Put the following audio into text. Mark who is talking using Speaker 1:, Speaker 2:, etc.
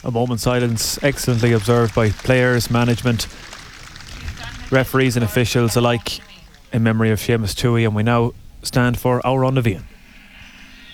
Speaker 1: A moment's silence excellently observed by players, management, referees and officials alike in memory of Seamus Toohey, and we now stand for our Round of Ian.